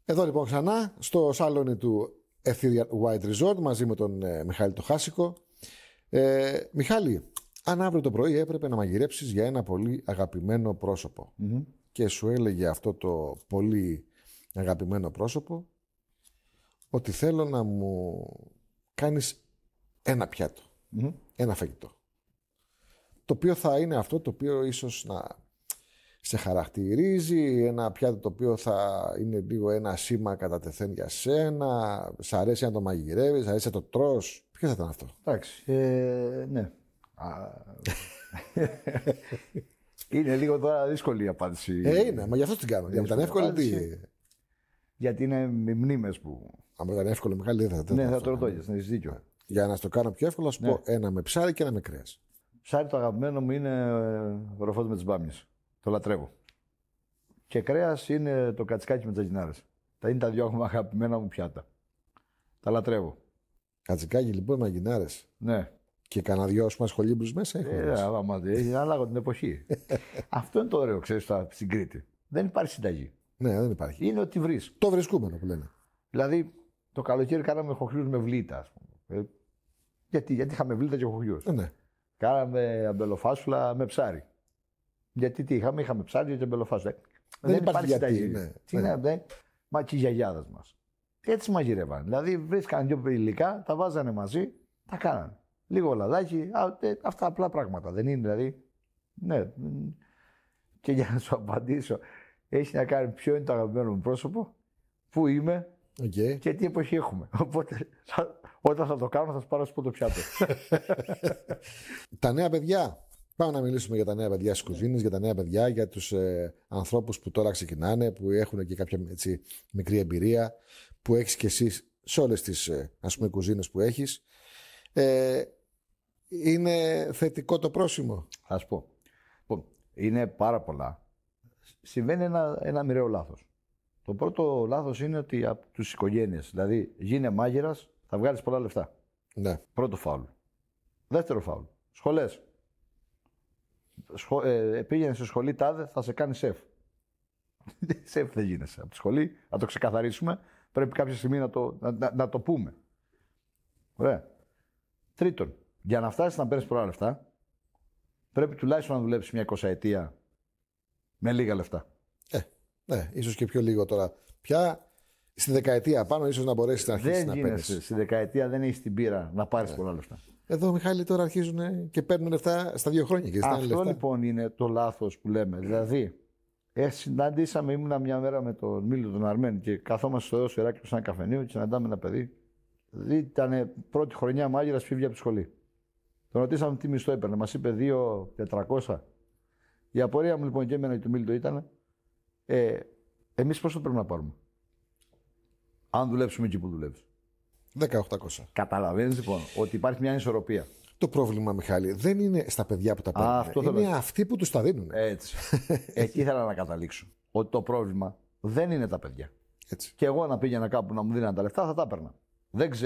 Εδώ λοιπόν ξανά στο σαλόνι του Ethereal White Resort μαζί με τον Μιχάλη το Χάσικο. Μιχάλη, αν αύριο το πρωί έπρεπε να μαγειρέψεις για ένα πολύ αγαπημένο πρόσωπο και σου έλεγε αυτό το πολύ αγαπημένο πρόσωπο ότι θέλω να μου κάνεις ένα πιάτο, ένα φαγητό, το οποίο θα είναι αυτό το οποίο ίσως να σε χαρακτηρίζει, ένα πιάτο το οποίο θα είναι λίγο ένα σήμα κατά τεθέν για σένα, σ' αρέσει να το μαγειρεύεις, σ' αρέσει να το τρως. Ποιο θα ήταν αυτό? Εντάξει, ναι. Είναι λίγο τώρα δύσκολη η απάντηση. Είναι, μα γι' αυτό την κάνω. Για να ήταν εύκολη τι. Γιατί είναι μνήμες που. Αν ήταν εύκολο, Μιχάλη, δεν θα Ναι, θα το ρωτώγες, να έχεις δίκιο. Για να στο κάνω πιο εύκολο, θα σου πω ένα με ψάρι και ένα με κρέας. Ψάρι το αγαπημένο μου είναι ροφός με τις μπάμιες. Το λατρεύω. Και κρέας είναι το κατσικάκι με τζαγινάρες. Τα είναι τα δυο αγαπημένα μου πιάτα. Τα λατρεύω. Κατσικάκι λοιπόν με γινάρες. Ναι. Και κανένα δυο σχολήμπρους μέσα έχουν. Ανάλογα την εποχή. Αυτό είναι το ωραίο, ξέρεις, στην Κρήτη. Δεν υπάρχει συνταγή. Ναι, δεν υπάρχει. Είναι ότι βρεις. Το βρισκούμενο που λένε. Δηλαδή, το καλοκαίρι κάναμε χοχλιούς με βλήτα, ας πούμε. Γιατί είχαμε βλήτα και χοχλιούς. Ναι. Κάναμε αμπελοφάσουλα με ψάρι. Γιατί τι είχαμε ψάρι και αμπελοφάσουλα. Δεν υπάρχει γιατί. Μα και οι γιαγιάδες μας. Έτσι μαγειρεύαν. Δηλαδή, βρίσκαν δύο υλικά, τα βάζανε μαζί, τα κάνανε. Λίγο λαδάκι, αυτά απλά πράγματα. Δεν είναι δηλαδή. Ναι. Και για να σου απαντήσω, έχει να κάνει ποιο είναι το αγαπημένο μου πρόσωπο, πού είμαι και τι εποχή έχουμε. Οπότε όταν θα το κάνω, θα σου πάρω στο πιάτο. Τα νέα παιδιά. Πάμε να μιλήσουμε για τα νέα παιδιά στις κουζίνες, για τα νέα παιδιά, για τους ανθρώπους που τώρα ξεκινάνε, που έχουν και κάποια έτσι, μικρή εμπειρία, που έχεις και εσύ σε όλες τις ας πούμε κουζίνες που έχεις. Είναι θετικό το πρόσημο? Θα σου πω. Είναι πάρα πολλά. Συμβαίνει ένα μοιραίο λάθος. Το πρώτο λάθος είναι ότι από τους οικογένειες, δηλαδή γίνε μάγειρας, θα βγάλεις πολλά λεφτά. Ναι. Πρώτο φάουλ. Δεύτερο φάουλ. Σχολές. Πήγαινε στη σχολή τάδε, θα σε κάνει σεφ. Σεφ δεν γίνεσαι. Από τη σχολή, να το ξεκαθαρίσουμε, πρέπει κάποια στιγμή να το πούμε. Ωραία. Τρίτον, για να φτάσεις να παίρνεις πολλά λεφτά, πρέπει τουλάχιστον να δουλέψεις μια 20 ετία με λίγα λεφτά. Ναι, ίσως και πιο λίγο τώρα. Πια στη δεκαετία πάνω, ίσως να μπορέσεις να αρχίσεις να παίρνεις. Στη δεκαετία δεν έχεις την πίρα να πάρεις πολλά λεφτά. Εδώ, Μιχάλη, τώρα αρχίζουν και παίρνουν λεφτά στα 2 χρόνια. Και αυτό λεφτά. Λοιπόν είναι το λάθος που λέμε. Δηλαδή, συναντήσαμε, ήμουνα μια μέρα με τον Μίλιο τον Αρμένη και καθόμαστε στο Ηράκλειο σε ένα καφενείο και συναντάμε ένα παιδί. Δηλαδή, ήταν πρώτη χρονιά μάγειρας, φύγει από τη σχολή. Τον ρωτήσαμε τι μισθό έπαιρνε. Μας είπε 2.400. Η απορία μου λοιπόν και εμένα και του Μίλιο ήταν, εμείς πόσο πρέπει να πάρουμε, αν δουλέψουμε εκεί που δουλεύεις? 10.800. Καταλαβαίνεις λοιπόν ότι υπάρχει μια ανισορροπία. Το πρόβλημα, Μιχάλη, δεν είναι στα παιδιά που τα παίρνουν. Είναι αυτοί που τους τα δίνουν. Έτσι. Εκεί ήθελα να καταλήξω. Ότι το πρόβλημα δεν είναι τα παιδιά. Έτσι. Και εγώ να πήγαινα κάπου να μου δίνανε τα λεφτά, θα τα έπαιρνα. Δεν ξέρω.